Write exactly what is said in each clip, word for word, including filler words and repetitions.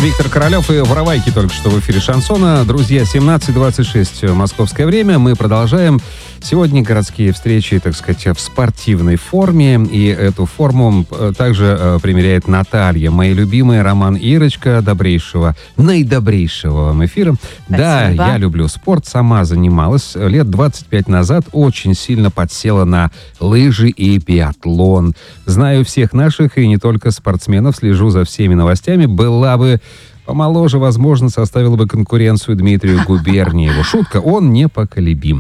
Виктор Королев и Воровайки только что в эфире Шансона. Друзья, семнадцать двадцать шесть московское время. Мы продолжаем. Сегодня городские встречи, так сказать, в спортивной форме. И эту форму также примеряет Наталья, моя любимая, Роман Ирочка, добрейшего, наидобрейшего вам эфира. Спасибо. Да, я люблю спорт, сама занималась. Лет двадцать пять назад очень сильно подсела на лыжи и биатлон. Знаю всех наших и не только спортсменов, слежу за всеми новостями. Была бы помоложе, возможно, составила бы конкуренцию Дмитрию Губерниеву. Шутка, он непоколебим.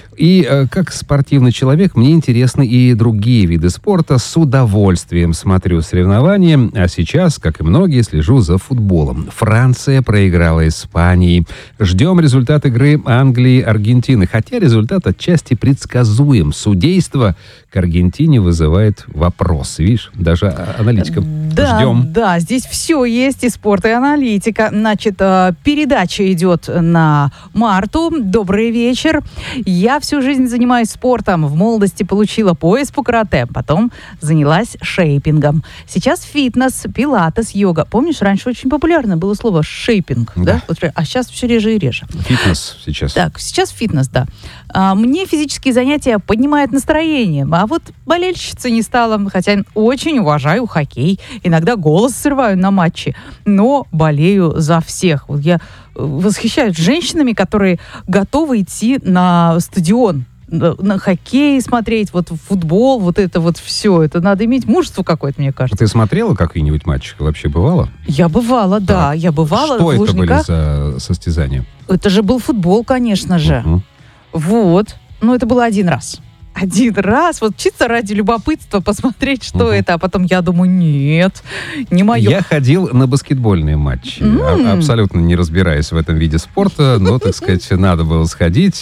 И э, как спортивный человек мне интересны и другие виды спорта. С удовольствием смотрю соревнования, а сейчас, как и многие, слежу за футболом. Франция проиграла Испании. Ждем результат игры Англии-Аргентины. Хотя результат отчасти предсказуем. Судейство к Аргентине вызывает вопрос. Видишь, даже аналитика. Да, Ждем. Да, здесь все есть, и спорт, и аналитика. Значит, передача идет на Марту. Добрый вечер. Я всю жизнь занимаюсь спортом. В молодости получила пояс по карате, потом занялась шейпингом. Сейчас фитнес, пилатес, йога. Помнишь, раньше очень популярно было слово шейпинг, да? Да? А сейчас все реже и реже. Фитнес сейчас. Так, сейчас фитнес, да. А, мне физические занятия поднимают настроение, а вот болельщицей не стала, хотя очень уважаю хоккей. Иногда голос срываю на матче, но болею за всех. Вот я восхищаюсь женщинами, которые готовы идти на стадион, на хоккей смотреть, вот футбол, вот это вот все. Это надо иметь мужество какое-то, мне кажется. Ты смотрела какие-нибудь матчи? Вообще бывало? Я бывала, да. да. Я бывала Что в это Лужниках. были за состязания? Это же был футбол, конечно же. Угу. Вот. Ну, это было один раз. Один раз, вот чисто ради любопытства посмотреть, что угу. это, а потом я думаю, нет, не мое. Я ходил на баскетбольные матчи, mm. а, абсолютно не разбираясь в этом виде спорта, но, так сказать, надо было сходить.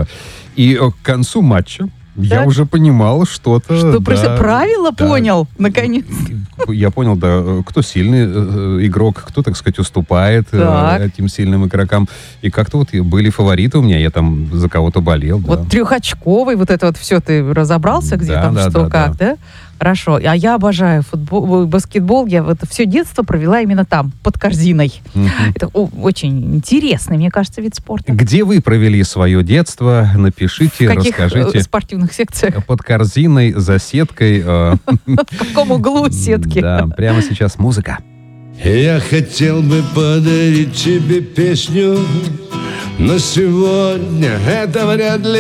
И к концу матча я уже понимал что-то. Что да, правила да. понял, наконец. Я понял, да, кто сильный э, игрок, кто, так сказать, уступает так. э, этим сильным игрокам. И как-то вот были фавориты у меня, я там за кого-то болел. Вот да. трехочковый, вот это вот все, ты разобрался, где да, там да, что, да, как, да? да? Хорошо. А я обожаю футбол, баскетбол. Я вот все детство провела именно там, под корзиной. Угу. Это о, очень интересный, мне кажется, вид спорта. Где вы провели свое детство? Напишите, в каких расскажите. Спортивных секциях? Под корзиной, за сеткой. В каком углу сетки? Да, прямо сейчас музыка. Я хотел бы подарить тебе песню, но сегодня это вряд ли